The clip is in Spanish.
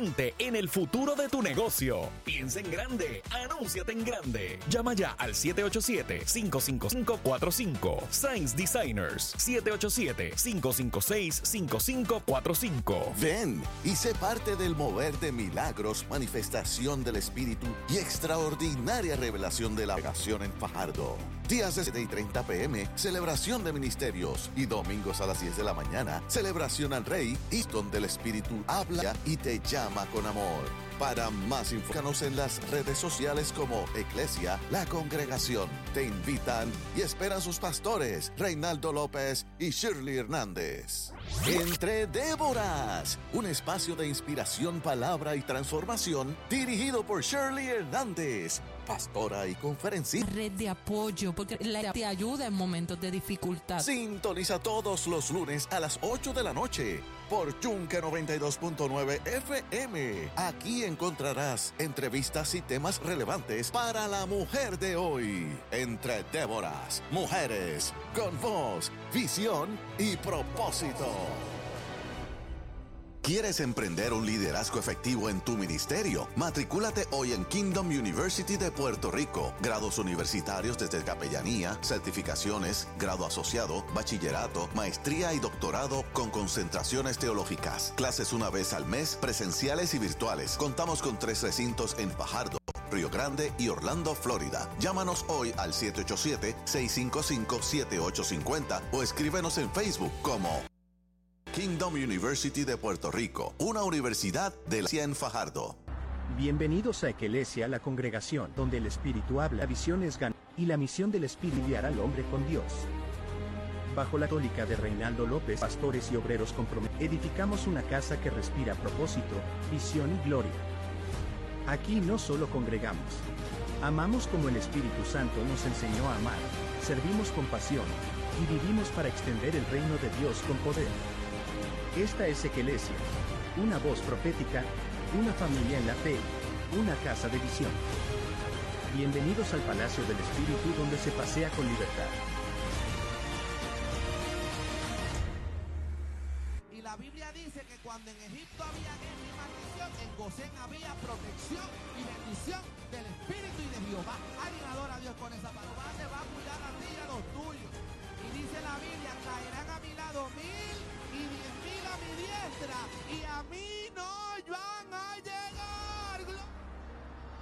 presente en el futuro de tu negocio. Piensa en grande, anúnciate en grande. Llama ya al 787-555-45. Signs Designers, 787-556-5545. Ven y sé parte del mover de milagros, manifestación del Espíritu y extraordinaria revelación de la navegación en Fajardo. Días de 7:30 p.m., celebración de ministerios. Y domingos a las 10 de la mañana, celebración al Rey, y donde el Espíritu habla y te llama con amor. Para más información en las redes sociales como Iglesia La Congregación. Te invitan y esperan sus pastores, Reinaldo López y Shirley Hernández. Entre Déboras, un espacio de inspiración, palabra y transformación dirigido por Shirley Hernández, pastora y conferencista. Red de apoyo, porque te ayuda en momentos de dificultad. Sintoniza todos los lunes a las 8 de la noche por Yunque 92.9 FM. Aquí encontrarás entrevistas y temas relevantes para la mujer de hoy. Entre Déboras, mujeres con voz, visión y propósito. ¿Quieres emprender un liderazgo efectivo en tu ministerio? Matricúlate hoy en Kingdom University de Puerto Rico. Grados universitarios desde capellanía, certificaciones, grado asociado, bachillerato, maestría y doctorado con concentraciones teológicas. Clases una vez al mes, presenciales y virtuales. Contamos con 3 recintos en Fajardo, Río Grande y Orlando, Florida. Llámanos hoy al 787-655-7850 o escríbenos en Facebook como Kingdom University de Puerto Rico, una universidad de la ciencia en Fajardo. Bienvenidos a Iglesia La Congregación, donde el Espíritu habla, la visión es ganar, y la misión del Espíritu guiará al hombre con Dios. Bajo la tónica de Reinaldo López, pastores y obreros comprometidos, edificamos una casa que respira propósito, visión y gloria. Aquí no solo congregamos, amamos como el Espíritu Santo nos enseñó a amar, servimos con pasión, y vivimos para extender el reino de Dios con poder. Esta es Iglesia, una voz profética, una familia en la fe, una casa de visión. Bienvenidos al Palacio del Espíritu, donde se pasea con libertad. Y la Biblia dice que cuando en Egipto había guerra y maldición, en Gosén había protección y bendición del Espíritu y de Jehová. Alguien adora a Dios con